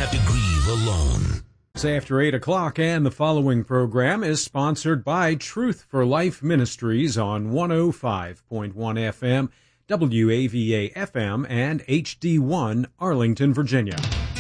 have to grieve alone. It's after 8 o'clock, and the following program is sponsored by Truth for Life Ministries on 105.1 FM, WAVA FM, and HD1 Arlington, Virginia.